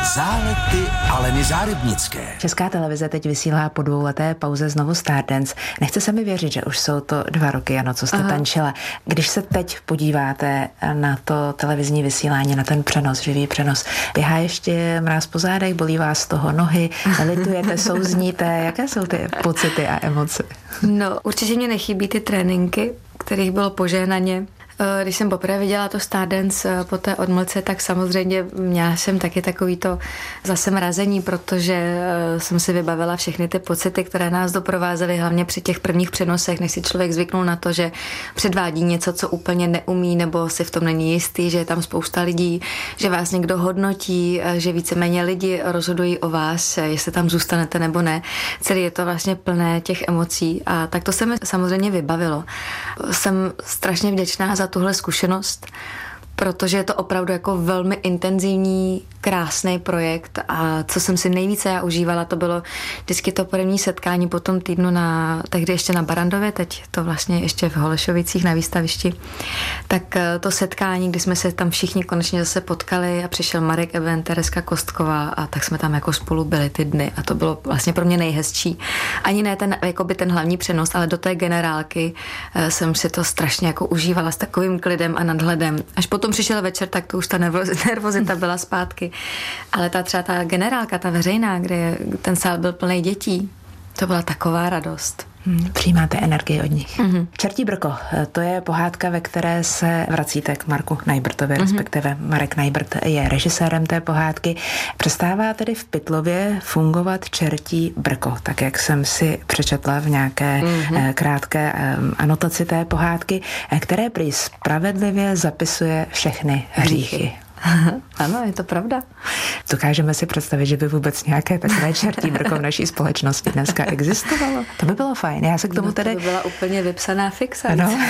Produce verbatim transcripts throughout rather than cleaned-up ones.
Zálety Aleny Zárybnické. Česká televize teď vysílá po dvouleté pauze znovu Stardance. Nechce se mi věřit, že už jsou to dva roky, ano, co jste Aha. tančila. Když se teď podíváte na to televizní vysílání, na ten přenos, živý přenos, běhá ještě mráz po zádech, bolí vás z toho nohy, litujete, souzníte, jaké jsou ty pocity a emoce? No, určitě mě nechybí ty tréninky, kterých bylo požehnaně. Když jsem poprvé viděla to Stardance po té odmlce, tak samozřejmě měla jsem taky takový to zase mrazení, protože jsem si vybavila všechny ty pocity, které nás doprovázely, hlavně při těch prvních přenosech, než si člověk zvyknul na to, že předvádí něco, co úplně neumí, nebo si v tom není jistý, že je tam spousta lidí, že vás někdo hodnotí, že víceméně lidi rozhodují o vás, jestli tam zůstanete nebo ne. Celý je to vlastně plné těch emocí a tak to se mi samozřejmě vybavilo. Jsem strašně vděčná za tuhle zkušenost, protože je to opravdu jako velmi intenzivní, krásný projekt a co jsem si nejvíce já užívala, to bylo vždycky to první setkání po tom týdnu na, tehdy ještě na Barandově, teď to vlastně ještě v Holešovicích na výstavišti, tak to setkání, kdy jsme se tam všichni konečně zase potkali a přišel Marek Eben, Tereska Kostková a tak jsme tam jako spolu byli ty dny a to bylo vlastně pro mě nejhezčí. Ani ne ten, jakoby ten hlavní přenos, ale do té generálky jsem si to strašně jako užívala s takovým klidem a nadhledem. Až potom přišel večer, tak to už ta nervozita byla zpátky. Ale ta třeba ta generálka, ta veřejná, kde ten sál byl plný dětí, to byla taková radost. Hmm, přijímáte energii od nich. Mm-hmm. Čertí brko, to je pohádka, ve které se vracíte k Marku Najbrtovi, mm-hmm. respektive Marek Najbrt je režisérem té pohádky. Přestává tedy v Pytlově fungovat Čertí brko, tak jak jsem si přečetla v nějaké mm-hmm. krátké anotaci té pohádky, které prý spravedlivě zapisuje všechny hříchy. Ano, je to pravda. Dokážeme si představit, že by vůbec nějaké takové čertí brko v naší společnosti dneska existovalo? To by bylo fajn. Já se k tomu no, tedy... To by byla úplně vypsaná fixace. Ano.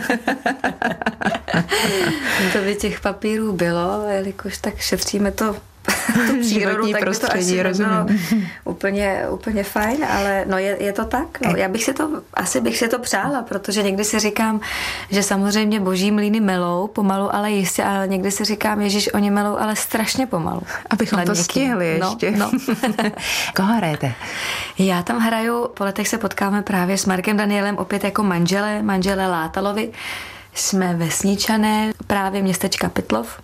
To by těch papírů bylo, jelikož tak šetříme to tu přírodu, tak prostředí, by to asi rozumím. úplně, úplně fajn, ale no je, je to tak. No. Já bych si to, asi bych si to přála, protože někdy si říkám, že samozřejmě boží mlýny melou pomalu, ale jistě, ale někdy si říkám, ježiš, oni melou, ale strašně pomalu. Abychom Nad to někým. stihli ještě. No, no. Koho hrajete? Já tam hraju, po letech se potkáme právě s Markem Danielem, opět jako manžele, manžele Látalovi. Jsme vesničané, právě městečka Pytlov.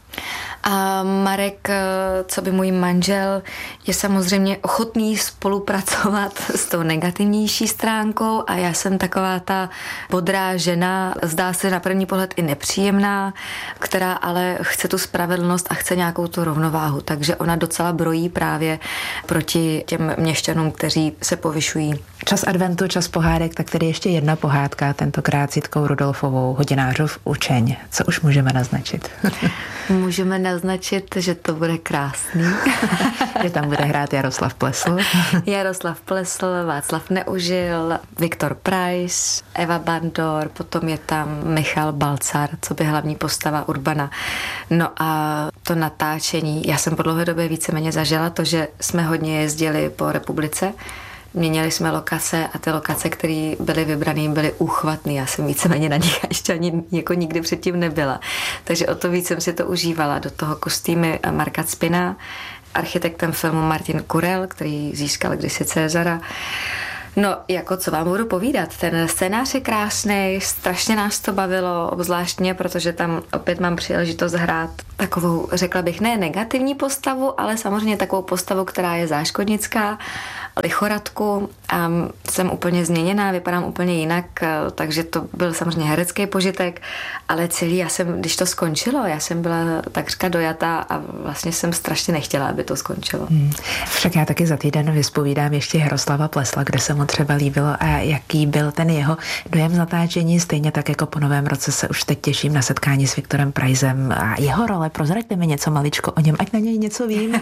A Marek, co by můj manžel, je samozřejmě ochotný spolupracovat s tou negativnější stránkou a já jsem taková ta bodrá žena, zdá se na první pohled i nepříjemná, která ale chce tu spravedlnost a chce nějakou tu rovnováhu. Takže ona docela brojí právě proti těm měšťanům, kteří se povyšují. Čas adventu, čas pohádek, tak tedy ještě jedna pohádka, tentokrát s Jitkou Rudolfovou, Hodinářův učeň. Co už můžeme naznačit? Můžeme naznačit, že to bude krásný. Že tam bude hrát Jaroslav Plesl. Jaroslav Plesl, Václav Neužil, Viktor Preiss, Eva Bandor, potom je tam Michal Balcar, co by hlavní postava Urbana. No a to natáčení, já jsem po dlouhé době víceméně zažila to, že jsme hodně jezdili po republice. Měnili jsme lokace a ty lokace, které byly vybrané, byly úchvatné. Já jsem víceméně na nich ještě ani jako nikdy předtím nebyla. Takže o to víc jsem si to užívala. Do toho kostýmy Marka Cpina, architektem filmu Martin Kurel, který získal kdysi Cezara. No, jako co vám budu povídat, ten scénář je krásný, strašně nás to bavilo, obzvláštně, protože tam opět mám příležitost hrát takovou, řekla bych, ne negativní postavu, ale samozřejmě takovou postavu, která je záškodnická, lichoratku a jsem úplně změněná, vypadám úplně jinak, takže to byl samozřejmě herecký požitek, ale celý, já jsem, když to skončilo, já jsem byla takřka dojatá a vlastně jsem strašně nechtěla, aby to skončilo. Hmm. Však já taky za týden vyspovídám ještě Jaroslava Plesla, kde se mu třeba líbilo a jaký byl ten jeho dojem z natáčení, stejně tak jako po novém roce se už teď těším na setkání s Viktorem Preissem a jeho role, prozraďte mi něco maličko o něm, ať na něj něco vím.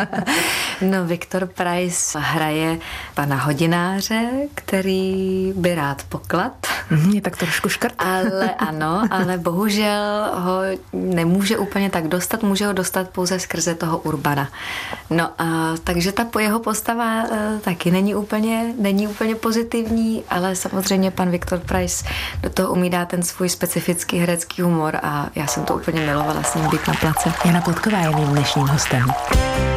No, Viktor Preiss hraje pana Hodináře, který by rád poklad. Mm, je tak trošku škrt. Ale ano, ale bohužel ho nemůže úplně tak dostat, může ho dostat pouze skrze toho Urbana. No a takže ta jeho postava taky není úplně, není úplně pozitivní, ale samozřejmě pan Viktor Preiss do toho umí dát ten svůj specifický herecký humor a já jsem to úplně milovala s ním být na place. Jana Plotková je mým dnešním hostem.